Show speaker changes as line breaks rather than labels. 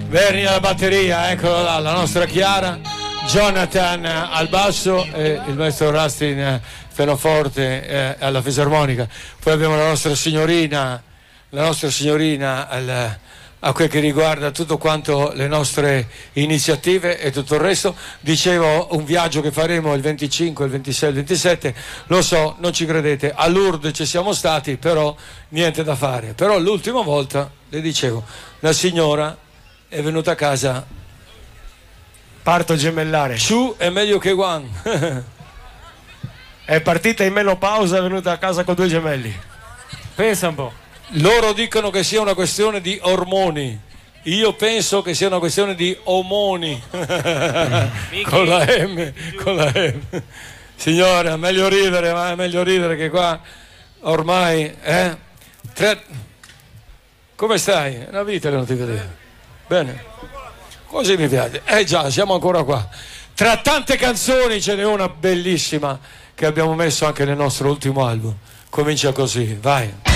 Verni alla batteria, eccola là, la nostra Chiara, Jonathan al basso e il maestro Rustin pianoforte alla fisarmonica. Poi abbiamo la nostra signorina a quel che riguarda tutto quanto le nostre iniziative e tutto il resto. Dicevo, un viaggio che faremo il 25, il 26, il 27, lo so, non ci credete, a Lourdes ci siamo stati, però niente da fare. Però l'ultima volta, le dicevo, la signora è venuta a casa,
parto gemellare,
Ciù è meglio che one.
È partita in menopausa, è venuta a casa con 2 gemelli. Pensa un po'.
Loro dicono che sia una questione di ormoni, io penso che sia una questione di omoni. con la M. Signora, meglio ridere che qua ormai come stai? È una vita che non ti vedevo. Bene, così mi piace. Già, siamo ancora qua. Tra tante canzoni ce n'è una bellissima che abbiamo messo anche nel nostro ultimo album. Comincia così, vai.